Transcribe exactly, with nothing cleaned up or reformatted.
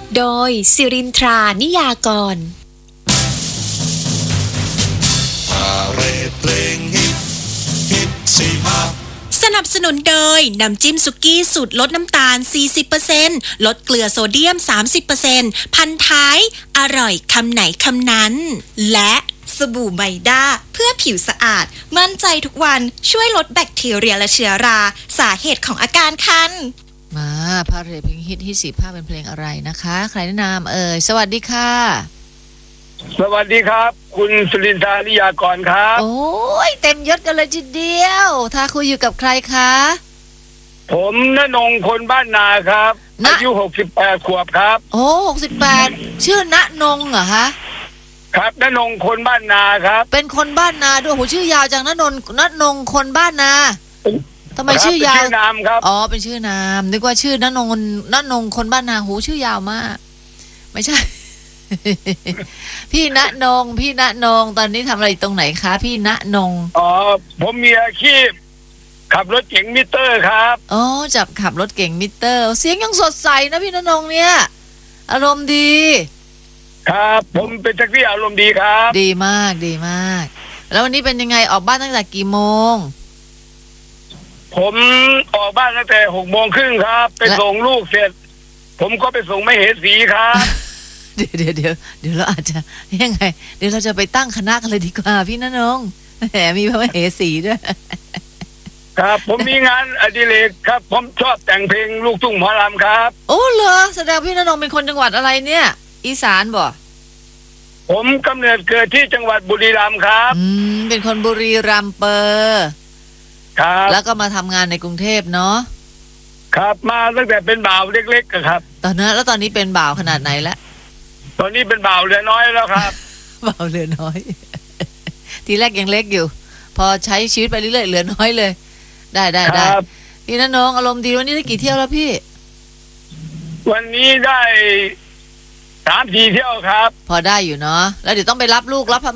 โดยสิรินทรานิยากรพาเรดเพลงฮิตฮิตสี่ห้าสนับสนุนโดยน้ำจิ้มสุกี้สูตรลดน้ำตาล สี่สิบเปอร์เซ็นต์ ลดเกลือโซเดียม สามสิบเปอร์เซ็นต์ พันท้ายอร่อยคำไหนคำนั้นและสบู่ไมด้าเพื่อผิวสะอาดมั่นใจทุกวันช่วยลดแบคทีเรียและเชื้อราสาเหตุของอาการคันมาพาเรดเพลงฮิตฮิตสี่ภาคเป็นเพลงอะไรนะคะใครแนะนำเอ่ยสวัสดีค่ะสวัสดีครับคุณสุรินทรานิยากรครับโอ้ยเต็มยศกันเลยทีเดียวถ้าคุยอยู่กับใครคะผมณนงคนบ้านนาครับอายุหกสิบแปดขวบครับโอ้หกสิบแปดชื่อณนงเหรอคะครับณนงคนบ้านนาครับเป็นคนบ้านนาด้วยโหชื่อยาวจังณนงณนงคนบ้านนาทำไมชื่อยาวชื่อนามครับอ๋อเป็นชื่อนามนึกว่าชื่อณนงณนงคนบ้านนาโหชื่อยาวมากไม่ใช่ พี่ณนงพี่ณนงตอนนี้ทำอะไรตรงไหนคะพี่ณนงอ๋อผมมีอาชีพขับรถเก๋งมิเตอร์ครับอ๋อจับขับรถเก๋งมิเตอร์เสียงยังสดใสนะพี่ณนงเนี่ยอารมณ์ดีครับผมเป็นแท็กซี่อารมณ์ดีครับดีมากดีมากแล้ววันนี้เป็นยังไงออกบ้านตั้งแต่กี่โมงผมออกบ้านตั้งแต่หกโมงครึ่งครับไปส่งลูกเสร็จผมก็ไปส่งไม่เหสีครับเดี๋ยวเดี๋ยวเดี๋ยวเดี๋ยวเราอาจจะยังไงเดี๋ยวเราจะไปตั้งคณะกันเลยดีกว่าพี่ณนงแหมมีพระมเหสีด้วยครับผมมีงานอดิเรกครับผมชอบแต่งเพลงลูกทุ่งหมอลำครับโอ้เหรอแสดงพี่ณนงเป็นคนจังหวัดอะไรเนี่ยอีสานบ่ผมกำเนิดเกิดที่จังหวัดบุรีรัมย์ครับอืมเป็นคนบุรีรัมย์เปอร์ครับแล้วก็มาทำงานในกรุงเทพเนาะครับมาตั้งแต่เป็นบ่าวเล็กๆครับตอนนั้นแล้วตอนนี้เป็นบ่าวขนาดไหนแล้วตอนนี้เป็นบ่าวเรือน้อยแล้วครับบ่าวเรือน้อยทีแรกยังเล็กอยู่พอใช้ชีวิตไปเรื่อยๆเหลือน้อยเลยได้ได้ได้พี่ณนงอารมณ์ดีวันนี้ได้กี่เที่ยวแล้วพี่วันนี้ได้สามสี่เที่ยวครับพอได้อยู่เนาะแล้วเดี๋ยวต้องไปรับลูกรับ